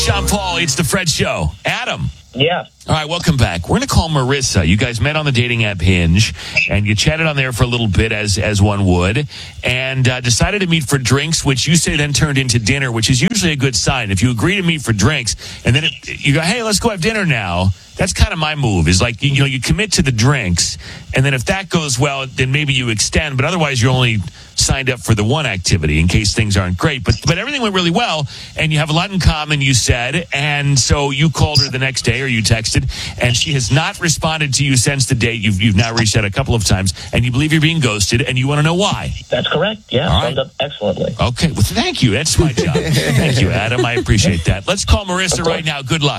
Sean Paul, it's the Fred Show. Adam. Yeah. All right, welcome back. We're going to call Marissa. You guys met on the dating app Hinge, and you chatted on there for a little bit, as one would, and decided to meet for drinks, which you say then turned into dinner, which is usually a good sign. If you agree to meet for drinks, and then you go, hey, let's go have dinner now, that's kind of my move, is like, you commit to the drinks, and then if that goes well, then maybe you extend, but otherwise you're only signed up for the one activity in case things aren't great. But everything went really well, and you have a lot in common, you said, and so you called her the next day, or you texted, and she has not responded to you since the date. You've now reached out a couple of times, and you believe you're being ghosted, and you want to know why. That's correct. Yeah, all summed up excellently. Okay, well, thank you. That's my job. Thank you, Adam. I appreciate that. Let's call Marissa right now. Good luck.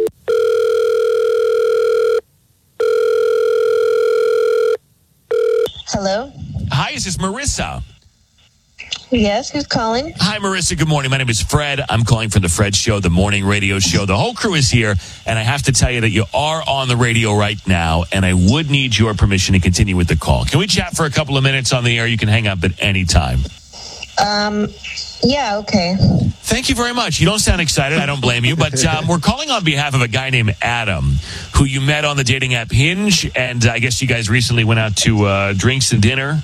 Hello? Hi, is this Marissa? Yes, who's calling? Hi, Marissa. Good morning. My name is Fred. I'm calling from the Fred Show, the morning radio show. The whole crew is here, and I have to tell you that you are on the radio right now, and I would need your permission to continue with the call. Can we chat for a couple of minutes on the air? You can hang up at any time. Yeah, okay. Thank you very much. You don't sound excited. I don't blame you. But we're calling on behalf of a guy named Adam, who you met on the dating app Hinge, and I guess you guys recently went out to drinks and dinner.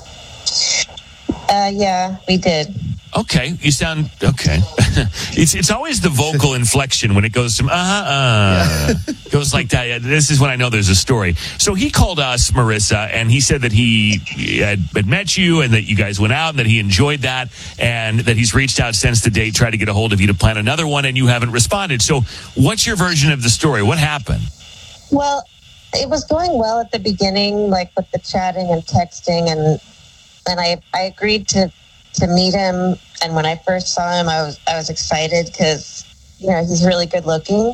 Yeah, we did. Okay, you sound okay. It's always the vocal inflection when it goes from goes like that. This is when I know there's a story. So he called us, Marissa, and he said that he had met you and that you guys went out and that he enjoyed that and that he's reached out since the date, tried to get a hold of you to plan another one, and you haven't responded. So what's your version of the story? What happened? Well, it was going well at the beginning, like with the chatting and texting, and I agreed to meet him. And when I first saw him, I was excited because, he's really good looking.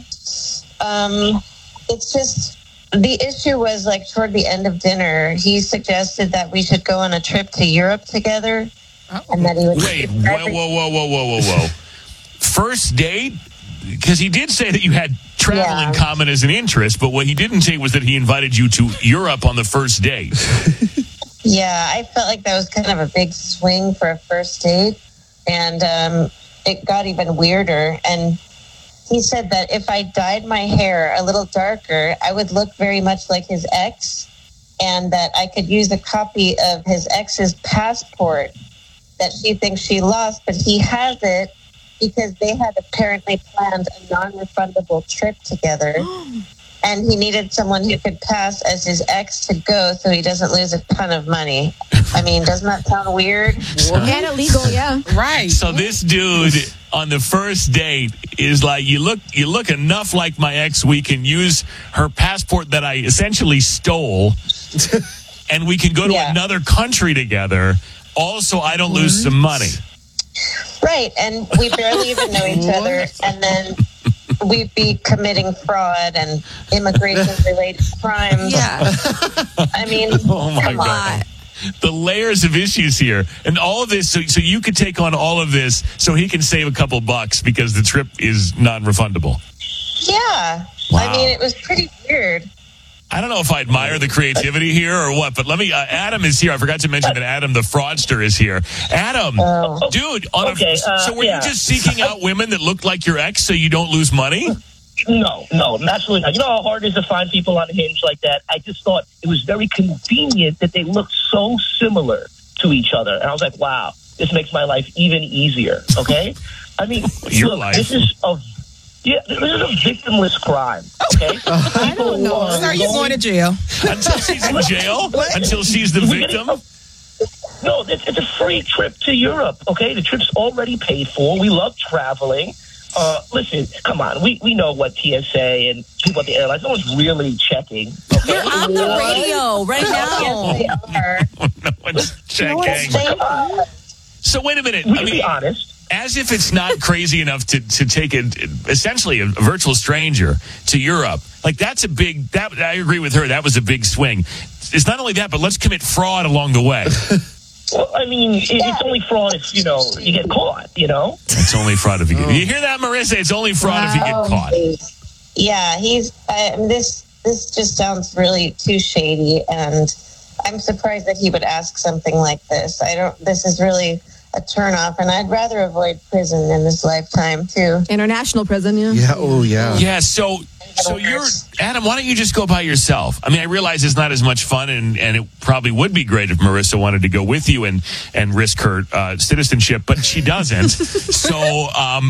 It's just, the issue was like toward the end of dinner, he suggested that we should go on a trip to Europe together. And that he would whoa. First date? Because he did say that you had travel in common as an interest, but what he didn't say was that he invited you to Europe on the first date. Yeah, I felt like that was kind of a big swing for a first date. And it got even weirder. And he said that if I dyed my hair a little darker, I would look very much like his ex, and that I could use a copy of his ex's passport that she thinks she lost, but he has it because they had apparently planned a non-refundable trip together. And he needed someone who could pass as his ex to go so he doesn't lose a ton of money. I mean, doesn't that sound weird? And illegal, yeah. Right. So this dude on the first date is like, you look enough like my ex, we can use her passport that I essentially stole, and we can go to another country together. Also, I don't lose some money. Right, and we barely even know each other, and then we'd be committing fraud and immigration-related crimes. Yeah. I mean, oh my come God. on. The layers of issues here. And all of this, so you could take on all of this so he can save a couple bucks because the trip is non-refundable. Yeah. Wow. I mean, it was pretty weird. I don't know if I admire the creativity here or what, but let me, Adam is here. I forgot to mention that Adam, the fraudster, is here. Adam, dude, so were you just seeking out women that looked like your ex so you don't lose money? No, absolutely not. You know how hard it is to find people on Hinge like that? I just thought it was very convenient that they looked so similar to each other. And I was like, wow, this makes my life even easier, okay? I mean, this is a victimless crime, okay? I don't know. Are you going to jail? Until she's in jail? Until she's the victim? No, it's a free trip to Europe, okay? The trip's already paid for. We love traveling. Listen, come on. We know what TSA and people at the airlines, no one's really checking. Okay? You're on the radio right now. Yes, they are. No one's checking. So wait a minute. We can be honest. As if it's not crazy enough to take essentially a virtual stranger to Europe. Like, that's a big, I agree with her. That was a big swing. It's not only that, but let's commit fraud along the way. Well, I mean, it's only fraud if, you get caught, It's only fraud if you get... You hear that, Marissa? It's only fraud if you get caught. Geez. Yeah, this just sounds really too shady, and I'm surprised that he would ask something like this. This is really a turnoff, and I'd rather avoid prison in this lifetime too. International prison, yeah. Yeah. Oh, yeah. Yeah, so you're Adam. Why don't you just go by yourself? I mean, I realize it's not as much fun, and it probably would be great if Marissa wanted to go with you and risk her citizenship, but she doesn't. So